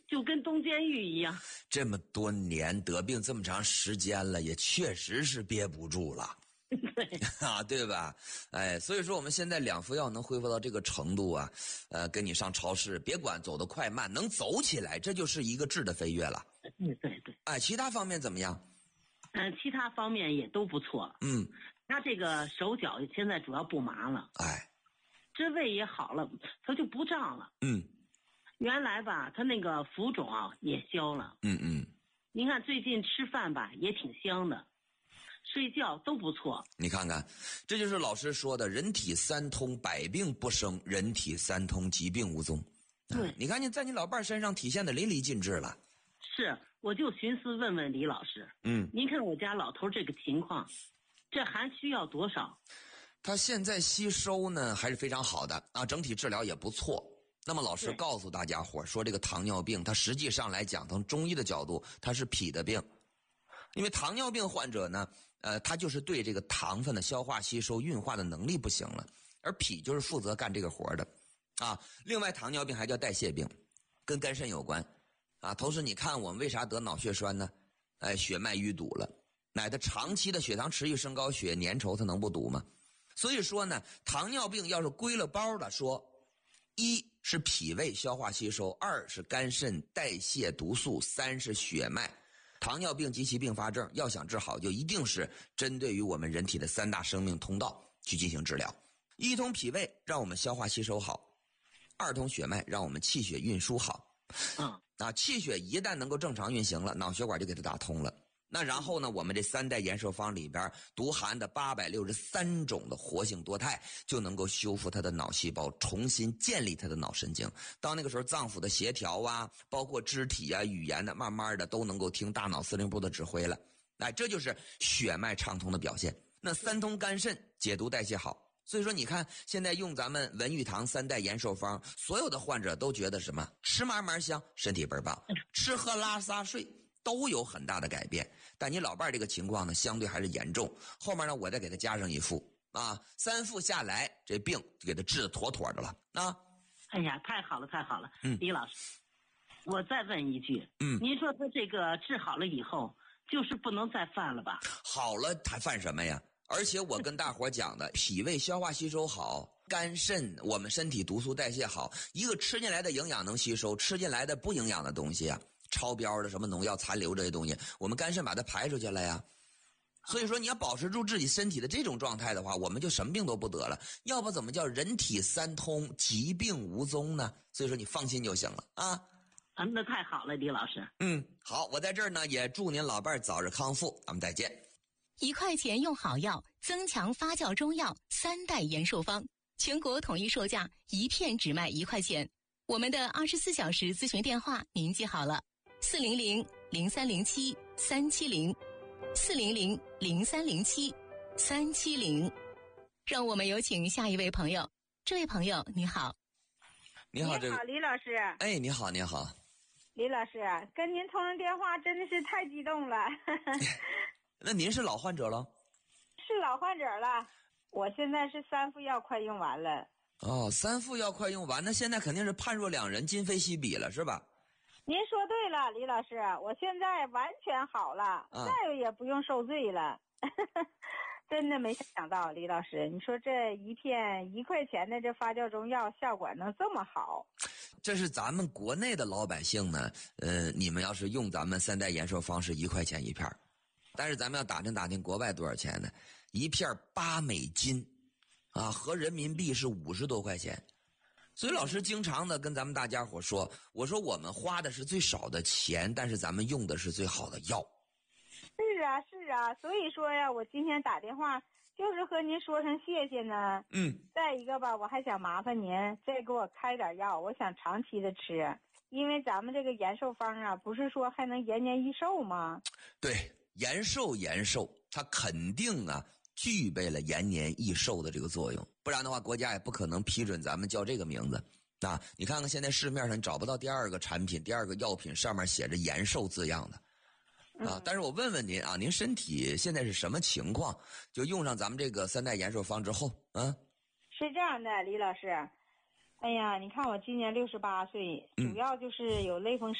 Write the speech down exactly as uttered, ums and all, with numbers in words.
就跟蹲监狱一样。 这么多年得病这么长时间了，也确实是憋不住了。 对啊，对吧？哎，所以说我们现在两副药能恢复到这个程度啊，呃，跟你上超市，别管走得快慢，能走起来，这就是一个质的飞跃了。 对对对。 哎，其他方面怎么样？ 嗯、呃，其他方面也都不错。 嗯， 他这个手脚现在主要不麻了， 哎， 这胃也好了，他就不胀了。 嗯， 原来吧，他那个浮肿啊也消了。 嗯嗯。 您看最近吃饭吧也挺香的。睡觉都不错， 你看看，这就是老师说的人体三通，百病不生，人体三通，疾病无踪。 对、 啊、你看你在你老伴身上体现的淋漓尽致了。 是，我就寻思问问李老师， 嗯， 您看我家老头这个情况，这还需要多少？ 他现在吸收呢还是非常好的啊，整体治疗也不错。那么老师告诉大家伙说，这个糖尿病它实际上来讲，从中医的角度，它是脾的病。因为糖尿病患者呢，呃，他就是对这个糖分的消化吸收运化的能力不行了，而脾就是负责干这个活的，啊。另外，糖尿病还叫代谢病，跟肝肾有关，啊。同时，你看我们为啥得脑血栓呢？哎，血脉淤堵了，乃他长期的血糖持续升高，血粘稠，它能不堵吗？所以说呢，糖尿病要是归了包的说，一是脾胃消化吸收，二是肝肾代谢毒素，三是血脉。糖尿病及其并发症要想治好，就一定是针对于我们人体的三大生命通道去进行治疗。一通脾胃让我们消化吸收好，二通血脉让我们气血运输好。 嗯， 啊，气血一旦能够正常运行了，脑血管就给它打通了。那然后呢，我们这三代延寿方里边独含的八百六十三种的活性多肽，就能够修复它的脑细胞，重新建立它的脑神经。到那个时候，脏腑的协调啊，包括肢体啊、语言的，慢慢的都能够听大脑司令部的指挥了。哎，这就是血脉畅通的表现。那三通肝肾，解毒代谢好。所以说，你看现在用咱们文玉堂三代延寿方，所有的患者都觉得什么？吃嘛嘛香，身体倍儿棒，吃喝拉撒睡都有很大的改变。但你老伴这个情况呢，相对还是严重。后面呢，我再给他加上一副啊，三副下来，这病就给他治得妥妥的了啊！ 哎呀，太好了，太好了， 嗯， 李老师，我再问一句， 嗯， 您说他这个治好了以后，就是不能再犯了吧？ 好了，还犯什么呀？而且我跟大伙讲的，脾胃消化吸收好，肝肾我们身体毒素代谢好，一个吃进来的营养能吸收，吃进来的不营养的东西啊，超标的什么农药残留这些东西，我们肝肾把它排出去了呀。所以说你要保持住自己身体的这种状态的话，我们就什么病都不得了。要不怎么叫人体三通，疾病无踪呢？所以说你放心就行了啊。 啊，那太好了，李老师。 嗯，好，我在这儿呢也祝您老伴早日康复，咱们再见。 一块钱用好药，增强发酵中药三代延寿方，全国统一售价，一片只卖一块钱。我们的二十四小时咨询电话您记好了，四零零零三零七三七零，四零零零三零七三七零。让我们有请下一位朋友。这位朋友你好。 你好， 你好，李老师。 哎，你好，你好。 李老师，跟您通上电话真的是太激动了。 那您是老患者了？ 是老患者了，我现在是三副药快用完了。 哦，三副药快用完，那现在肯定是判若两人，今非昔比了，是吧？ 您说对了，李老师，我现在完全好了， 啊、 再也不用受罪了。真的没想到，李老师，你说这一片一块钱的这发酵中药效果能这么好？ 这是咱们国内的老百姓呢，呃，你们要是用咱们三代延寿方是一块钱一片，但是咱们要打听打听国外多少钱呢？一片八美金，啊，合人民币是五十多块钱。所以老师经常的跟咱们大家伙说，我说我们花的是最少的钱，但是咱们用的是最好的药。 是啊，是啊，所以说呀，我今天打电话就是和您说声谢谢呢。 嗯。 再一个吧，我还想麻烦您再给我开点药，我想长期的吃，因为咱们这个延寿方啊，不是说还能延年益寿吗？ 对，延寿延寿，它肯定啊具备了延年益寿的这个作用，不然的话，国家也不可能批准咱们叫这个名字。啊，你看看现在市面上你找不到第二个产品、第二个药品上面写着延寿字样的。啊，但是我问问您啊，您身体现在是什么情况？就用上咱们这个三代延寿方之后，啊， 是这样的，李老师，哎呀，你看我今年六十八岁，主要就是有类风湿